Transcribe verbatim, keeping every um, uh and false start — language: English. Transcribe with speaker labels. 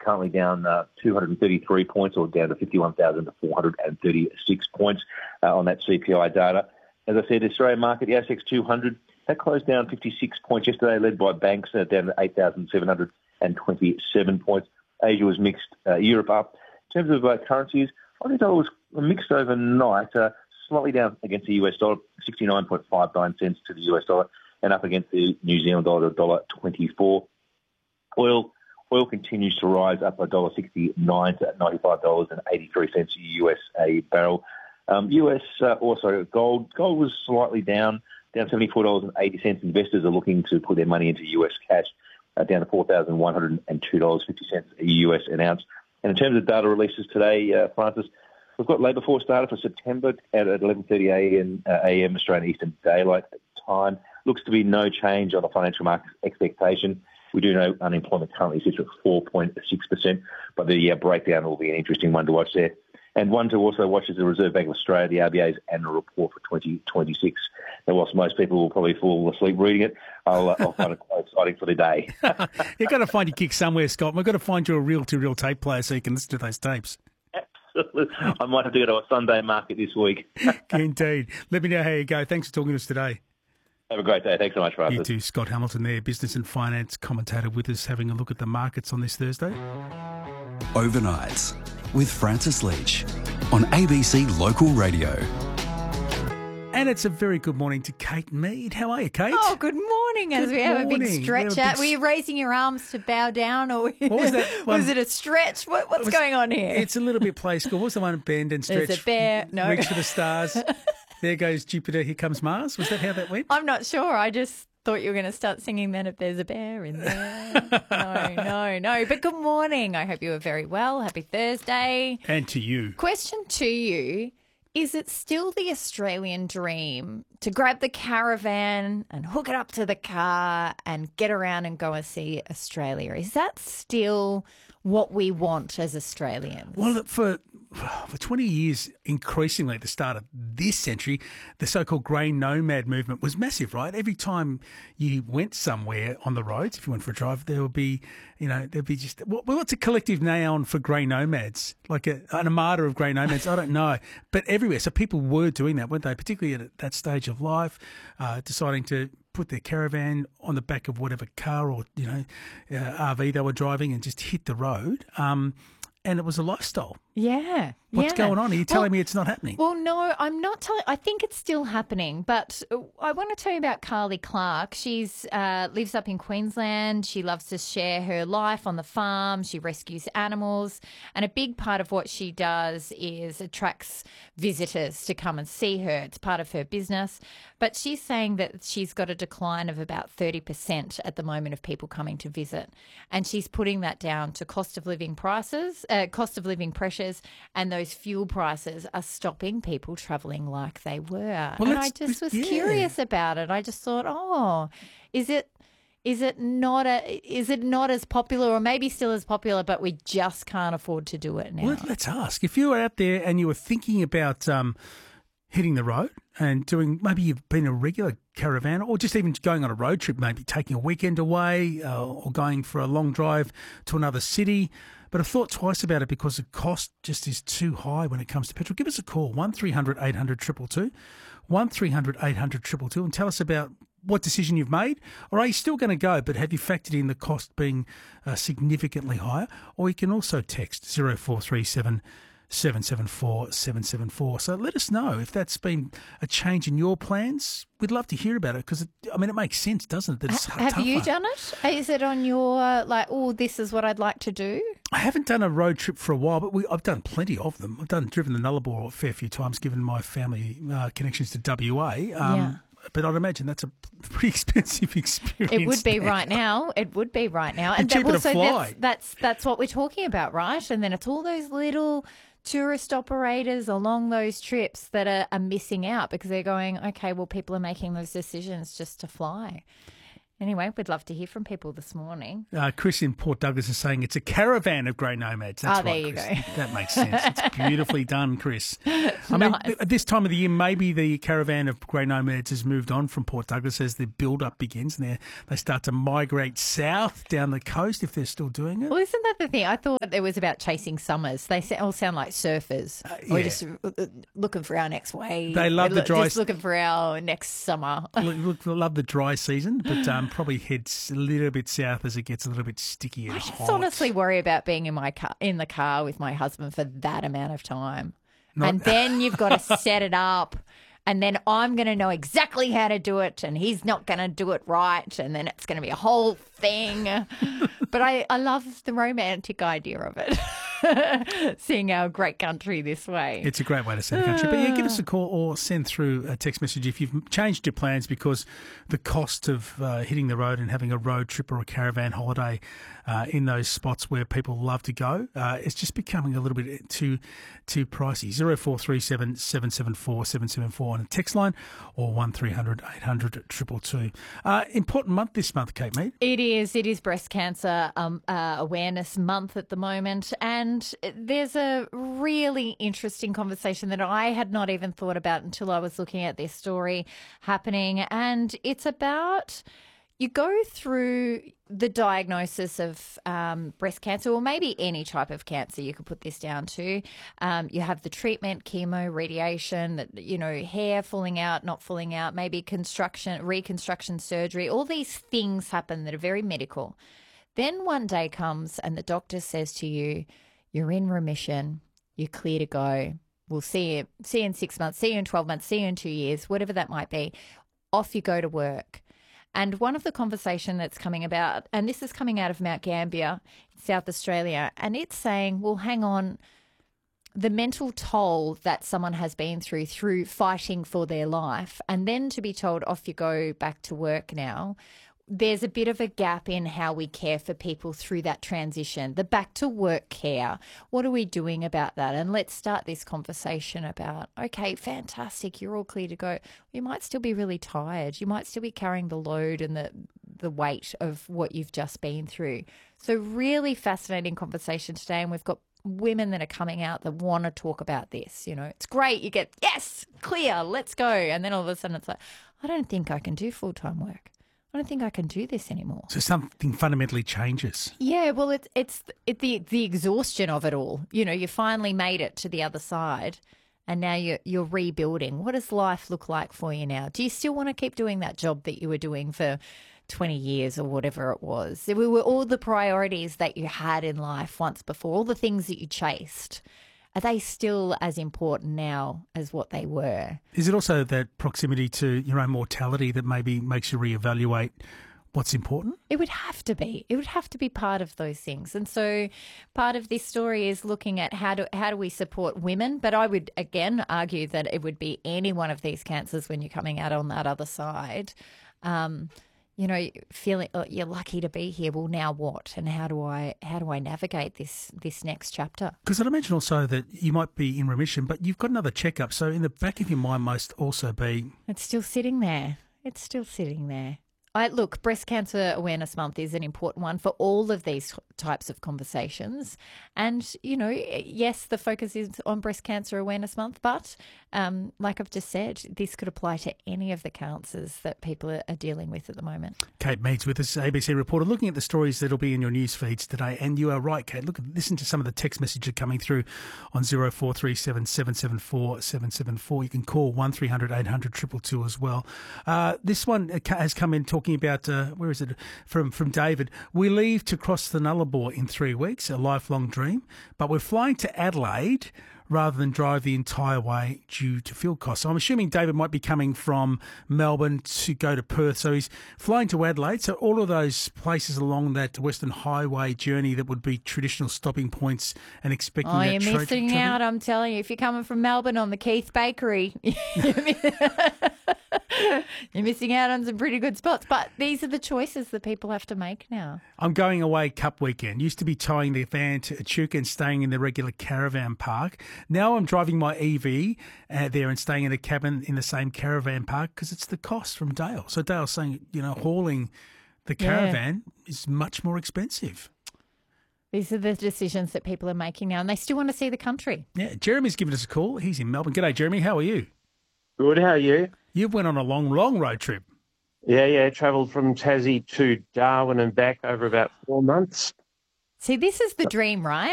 Speaker 1: currently down uh, two hundred thirty-three points, or down to fifty-one thousand four hundred thirty-six points uh, on that C P I data. As I said, the Australian market, the A S X two hundred, that closed down fifty-six points yesterday, led by banks, uh, down to eight thousand seven hundred twenty-seven points. Asia was mixed, uh, Europe up. In terms of uh, currencies, Aussie dollar was mixed overnight, uh, slightly down against the U S dollar, sixty-nine point five nine cents to the U S dollar, and up against the New Zealand dollar, one dollar twenty-four. Oil oil continues to rise, up one dollar sixty-nine to ninety-five dollars and eighty-three cents U S a barrel. Um, U S uh, also gold. Gold was slightly down, down seventy-four dollars and eighty cents. Investors are looking to put their money into U S cash, uh, down to four thousand one hundred two dollars and fifty cents U S an ounce. And in terms of data releases today, uh, Francis, we've got labour force data for September at eleven thirty a m, uh, a m Australian Eastern Daylight Time. Looks to be no change on the financial market expectation. We do know unemployment currently sits at four point six percent, but the uh, breakdown will be an interesting one to watch there. And one to also watch is the Reserve Bank of Australia, the R B A's annual report for twenty twenty-six. Now, whilst most people will probably fall asleep reading it, I'll, uh, I'll find it quite exciting for the day.
Speaker 2: You've got to find your kick somewhere, Scott. We've got to find you a reel-to-reel tape player so you can listen to those tapes.
Speaker 1: Absolutely. I might have to go to a Sunday market this week.
Speaker 2: Indeed. Let me know how you go. Thanks for talking to us today.
Speaker 1: Have a great day. Thanks so much, Francis.
Speaker 2: You too, Scott Hamilton there, business and finance commentator with us, having a look at the markets on this Thursday.
Speaker 3: Overnights with Francis Leach on A B C Local Radio.
Speaker 2: And it's a very good morning to Kate Mead. How are you, Kate?
Speaker 4: Oh, good morning. As
Speaker 2: Good
Speaker 4: we have
Speaker 2: morning.
Speaker 4: a big stretch
Speaker 2: We have a
Speaker 4: out.
Speaker 2: big
Speaker 4: Were you raising your arms to bow down, or
Speaker 2: What was that one?
Speaker 4: was it a stretch? What, what's
Speaker 2: was-
Speaker 4: going on here?
Speaker 2: It's a little bit play school. What was the one? Bend and stretch.
Speaker 4: There's a bear. No.
Speaker 2: Reach for the stars. There goes Jupiter. Here comes Mars. Was that how that went?
Speaker 4: I'm not sure. I just thought you were going to start singing then if there's a bear in there. No, no, no. But good morning. I hope you are very well. Happy Thursday.
Speaker 2: And to you.
Speaker 4: Question to you. Is it still the Australian dream to grab the caravan and hook it up to the car and get around and go and see Australia? Is that still what we want as Australians?
Speaker 2: Well, for for twenty years, increasingly at the start of this century, the so-called grey nomad movement was massive, right? Every time you went somewhere on the roads, if you went for a drive, there would be, you know, there'd be just, what, what's a collective noun for grey nomads? Like a, an armada of grey nomads? I don't know. But everywhere. So people were doing that, weren't they? Particularly at that stage of life, uh, deciding to put their caravan on the back of whatever car or, you know, uh, R V they were driving and just hit the road. Um, and it was a lifestyle.
Speaker 4: Yeah.
Speaker 2: What's
Speaker 4: yeah.
Speaker 2: going on? Are you telling
Speaker 4: well,
Speaker 2: me it's not happening?
Speaker 4: Well, no, I'm not telling. I think it's still happening, but I want to tell you about Carly Clark. She's uh, lives up in Queensland. She loves to share her life on the farm. She rescues animals, and a big part of what she does is attracts visitors to come and see her. It's part of her business. But she's saying that she's got a decline of about thirty percent at the moment of people coming to visit, and she's putting that down to cost of living prices, uh, cost of living pressures, and those fuel prices are stopping people travelling like they were.
Speaker 2: Well,
Speaker 4: and I
Speaker 2: let's-
Speaker 4: just was
Speaker 2: yeah.
Speaker 4: curious about it. I just thought, oh, is it is it not a is it not as popular, or maybe still as popular, but we just can't afford to do it now?
Speaker 2: Well, let's ask. If you were out there and you were thinking about um, hitting the road and doing, maybe you've been a regular caravan or just even going on a road trip, maybe taking a weekend away uh, or going for a long drive to another city, but I've thought twice about it because the cost just is too high when it comes to petrol. Give us a call, one three hundred eight hundred two two two, one three hundred eight hundred two two two, and tell us about what decision you've made, or are you still going to go, but have you factored in the cost being uh, significantly higher? Or you can also text zero four three seven seven seven four seven seven four. So let us know if that's been a change in your plans. We'd love to hear about it because, I mean, it makes sense, doesn't it? That it's
Speaker 4: Ha- have
Speaker 2: tougher.
Speaker 4: you done it? Is it on your, like, oh, this is what I'd like to do?
Speaker 2: I haven't done a road trip for a while, but we, I've done plenty of them. I've done driven the Nullarbor a fair few times, given my family uh, connections to W A. Um,
Speaker 4: Yeah.
Speaker 2: But I'd imagine that's a pretty expensive experience.
Speaker 4: It would be
Speaker 2: now.
Speaker 4: right now. It would be right now.
Speaker 2: It's cheaper to
Speaker 4: also
Speaker 2: fly.
Speaker 4: That's, that's that's what we're talking about, right? And then it's all those little tourist operators along those trips that are, are missing out because they're going, okay, well, people are making those decisions just to fly. Anyway, we'd love to hear from people this morning.
Speaker 2: Uh, Chris in Port Douglas is saying it's a caravan of grey nomads. That's
Speaker 4: oh, there
Speaker 2: right,
Speaker 4: you
Speaker 2: Chris.
Speaker 4: go.
Speaker 2: That makes sense. It's beautifully done, Chris. I mean,
Speaker 4: Nice.
Speaker 2: at this time of the year, maybe the caravan of grey nomads has moved on from Port Douglas as the build-up begins, and they start to migrate south down the coast if they're still doing it.
Speaker 4: Well, isn't that the thing? I thought it was about chasing summers. They all sound like surfers.
Speaker 2: Uh,
Speaker 4: We're
Speaker 2: yeah.
Speaker 4: just uh, looking for our next wave.
Speaker 2: They love
Speaker 4: We're
Speaker 2: the
Speaker 4: lo-
Speaker 2: dry
Speaker 4: Just looking for our next summer.
Speaker 2: Look, love the dry season, but um, probably heads a little bit south as it gets a little bit sticky and
Speaker 4: I just
Speaker 2: hot.
Speaker 4: honestly worry about being in my car, in the car with my husband for that amount of time.
Speaker 2: Not-
Speaker 4: And then you've got to set it up. And then I'm going to know exactly how to do it, and he's not going to do it right, and then it's going to be a whole thing. But I, I love the romantic idea of it, seeing our great country this way.
Speaker 2: It's a great way to see the country. But yeah, give us a call or send through a text message if you've changed your plans because the cost of uh, hitting the road and having a road trip or a caravan holiday uh, in those spots where people love to go, uh, it's just becoming a little bit too too pricey. zero four three seven, seven seven four, seven seven four on a text line or one three hundred, eight hundred, two two two. Uh, important month this month, Kate Mead.
Speaker 4: It is. It is Breast Cancer um, uh, Awareness Month at the moment. And there's a really interesting conversation that I had not even thought about until I was looking at this story happening. And it's about... You go through the diagnosis of um, breast cancer, or maybe any type of cancer you could put this down to. Um, you have the treatment, chemo, radiation, that, you know, hair falling out, not falling out, maybe construction, reconstruction surgery. All these things happen that are very medical. Then one day comes and the doctor says to you, you're in remission, you're clear to go. We'll see you, see you in six months, see you in twelve months, see you in two years, whatever that might be. Off you go to work. And one of the conversation that's coming about, and this is coming out of Mount Gambier, South Australia, and it's saying, well, hang on, the mental toll that someone has been through through fighting for their life, and then to be told, off you go back to work now, there's a bit of a gap in how we care for people through that transition, the back to work care. What are we doing about that? And let's start this conversation about, okay, fantastic, you're all clear to go. You might still be really tired. You might still be carrying the load and the, the weight of what you've just been through. So really fascinating conversation today. And we've got women that are coming out that want to talk about this. You know, it's great. You get, yes, clear, let's go. And then all of a sudden it's like, I don't think I can do full-time work. I don't think I can do this anymore.
Speaker 2: So something fundamentally changes.
Speaker 4: Yeah, well, it's it's it, the the exhaustion of it all. You know, you finally made it to the other side, and now you're you're rebuilding. What does life look like for you now? Do you still want to keep doing that job that you were doing for twenty years or whatever it was? We were all the priorities that you had in life once before, all the things that you chased. Are they still as important now as what they were?
Speaker 2: Is it also that proximity to your own mortality that maybe makes you reevaluate what's important?
Speaker 4: It would have to be. It would have to be part of those things. And so part of this story is looking at how do how do we support women, but I would again argue that it would be any one of these cancers when you're coming out on that other side. Um, you know, feeling oh, you're lucky to be here. Well, now what? And how do I how do I navigate this this next chapter?
Speaker 2: Because I'd imagine also that you might be in remission, but you've got another checkup. So in the back of your mind must also be...
Speaker 4: It's still sitting there. It's still sitting there. I, look, Breast Cancer Awareness Month is an important one for all of these types of conversations. And, you know, yes, the focus is on Breast Cancer Awareness Month, but um, like I've just said, this could apply to any of the cancers that people are, are dealing with at the moment.
Speaker 2: Kate Mead's with us, A B C reporter, looking at the stories that'll be in your news feeds today. And you are right, Kate. Look, listen to some of the text messages coming through on zero four three seven, seven seven four, seven seven four. You can call one three hundred, eight hundred, two two two as well. Uh, this one has come in talking about, uh, where is it, from, from David. We leave to cross the Nullarbor in three weeks, a lifelong dream, but we're flying to Adelaide rather than drive the entire way due to fuel costs. So I'm assuming David might be coming from Melbourne to go to Perth. So he's flying to Adelaide. So all of those places along that Western Highway journey that would be traditional stopping points and expecting
Speaker 4: Oh,
Speaker 2: that
Speaker 4: you're
Speaker 2: tra-
Speaker 4: missing
Speaker 2: traffic.
Speaker 4: out, I'm telling you. If you're coming from Melbourne on the Keith Bakery, you're missing out on some pretty good spots. But these are the choices that people have to make now.
Speaker 2: I'm going away Cup weekend. Used to be towing the van to Echuca and staying in the regular caravan park. Now I'm driving my E V uh, there and staying in a cabin in the same caravan park because it's the cost from Dale. So Dale's saying, you know, hauling The caravan yeah. is much more expensive.
Speaker 4: These are the decisions that people are making now, and they still want to see the country.
Speaker 2: Yeah, Jeremy's given us a call. He's in Melbourne. G'day, Jeremy. How are you?
Speaker 5: Good. How are you?
Speaker 2: You went on a long, long road trip.
Speaker 5: Yeah, yeah. Travelled from Tassie to Darwin and back over about four months.
Speaker 4: See, this is the dream, right?